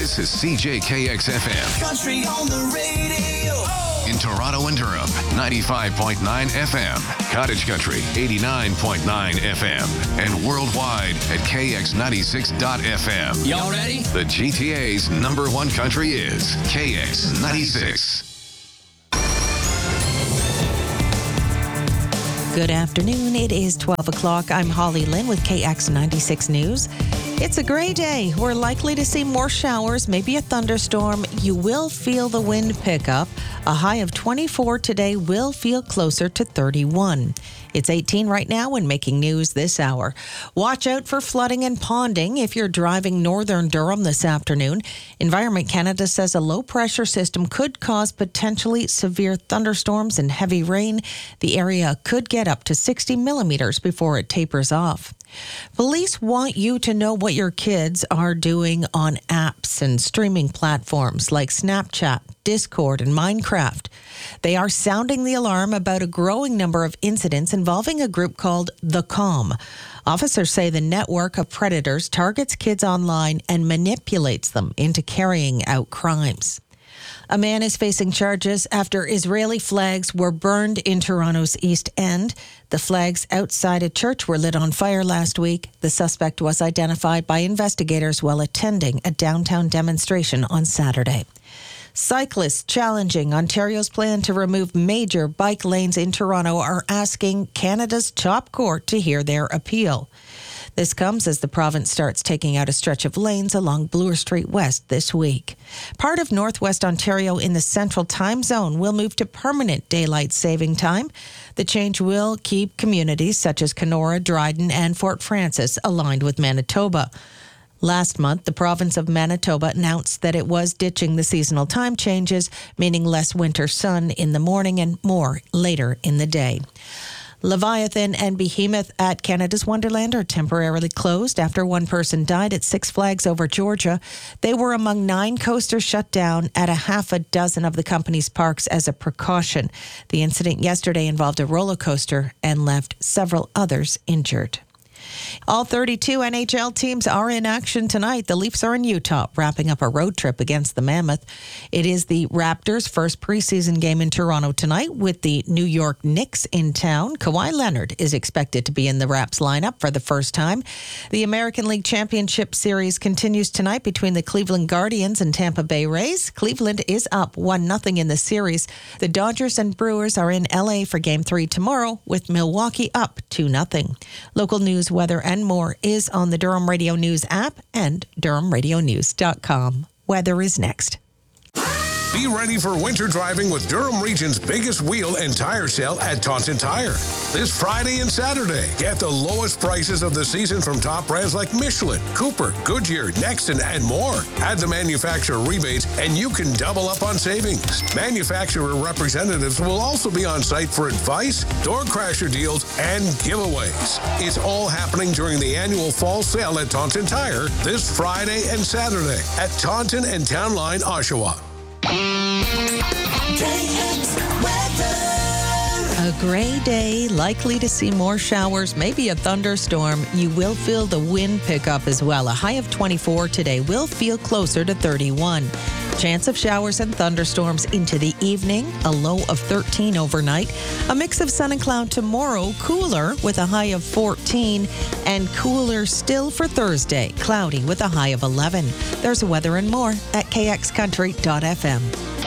This is CJKX FM. Country on the radio. In Toronto and Durham, 95.9 FM. Cottage Country, 89.9 FM. And worldwide at KX96.FM. Y'all ready? The GTA's #1 country is KX96. Good afternoon. It is 12 o'clock. I'm Holly Lynn with KX96 News. It's a gray day. We're likely to see more showers, maybe a thunderstorm. You will feel the wind pick up. A high of 24 today will feel closer to 31. It's 18 right now and making news this hour. Watch out for flooding and ponding if you're driving northern Durham this afternoon. Environment Canada says a low-pressure system could cause potentially severe thunderstorms and heavy rain. The area could get up to 60 millimeters before it tapers off. Police want you to know what your kids are doing on apps and streaming platforms like Snapchat, Discord, and Minecraft. They are sounding the alarm about a growing number of incidents involving a group called The Calm. Officers say the network of predators targets kids online and manipulates them into carrying out crimes. A man is facing charges after Israeli flags were burned in Toronto's East End. The flags outside a church were lit on fire last week. The suspect was identified by investigators while attending a downtown demonstration on Saturday. Cyclists challenging Ontario's plan to remove major bike lanes in Toronto are asking Canada's top court to hear their appeal. This comes as the province starts taking out a stretch of lanes along Bloor Street West this week. Part of Northwest Ontario in the Central Time Zone will move to permanent daylight saving time. The change will keep communities such as Kenora, Dryden, and Fort Frances aligned with Manitoba. Last month, the province of Manitoba announced that it was ditching the seasonal time changes, meaning less winter sun in the morning and more later in the day. Leviathan and Behemoth at Canada's Wonderland are temporarily closed after one person died at Six Flags over Georgia. They were among 9 coasters shut down at a half a dozen of the company's parks as a precaution. The incident yesterday involved a roller coaster and left several others injured. All 32 NHL teams are in action tonight. The Leafs are in Utah, wrapping up a road trip against the Mammoth. It is the Raptors' first preseason game in Toronto tonight with the New York Knicks in town. Kawhi Leonard is expected to be in the Raps lineup for the first time. The American League Championship Series continues tonight between the Cleveland Guardians and Tampa Bay Rays. Cleveland is up 1-0 in the series. The Dodgers and Brewers are in LA for Game 3 tomorrow, with Milwaukee up 2-0. Local news, weather, and more is on the Durham Radio News app and DurhamRadioNews.com. Weather is next. Be ready for winter driving with Durham Region's biggest wheel and tire sale at Taunton Tire. This Friday and Saturday, get the lowest prices of the season from top brands like Michelin, Cooper, Goodyear, Nexton, and more. Add the manufacturer rebates and you can double up on savings. Manufacturer representatives will also be on site for advice, door crasher deals, and giveaways. It's all happening during the annual fall sale at Taunton Tire this Friday and Saturday at Taunton and Town Line, Oshawa. A gray day, likely to see more showers, maybe a thunderstorm. You will feel the wind pick up as well. A high of 24 today will feel closer to 31. Chance of showers and thunderstorms into the evening, a low of 13 overnight. A mix of sun and cloud tomorrow, cooler with a high of 14, and cooler still for Thursday, cloudy with a high of 11. There's weather and more at kxcountry.fm.